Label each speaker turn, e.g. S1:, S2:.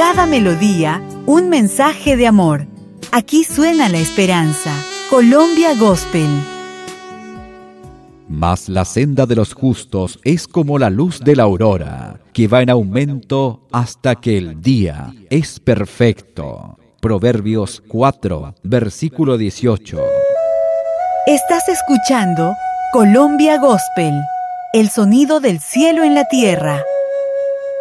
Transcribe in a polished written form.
S1: cada melodía, un mensaje de amor. Aquí suena la esperanza. Colombia Gospel.
S2: Mas la senda de los justos es como la luz de la aurora, que va en aumento hasta que el día es perfecto. Proverbios 4, versículo 18.
S1: Estás escuchando Colombia Gospel, el sonido del cielo en la tierra.